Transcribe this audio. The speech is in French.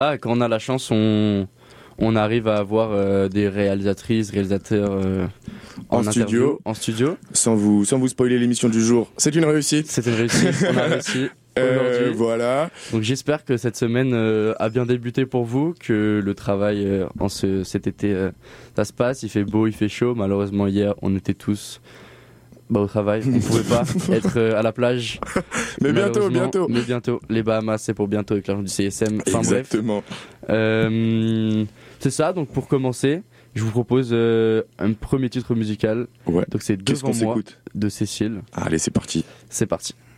Quand on a la chance, on arrive à avoir des réalisateurs en studio. Sans vous spoiler l'émission du jour, c'est une réussite. C'est une réussite, on a réussi. Aujourd'hui. Voilà. Donc j'espère que cette semaine a bien débuté pour vous, que le travail cet été ça se passe, il fait beau, il fait chaud. Malheureusement hier on était tous au travail, on pouvait pas être à la plage. Mais bientôt. Mais bientôt, les Bahamas c'est pour bientôt avec l'argent du CSM. Enfin, exactement. C'est ça, donc pour commencer, je vous propose un premier titre musical. Ouais. Donc c'est Devant moi de Cécile. Allez, c'est parti. C'est parti.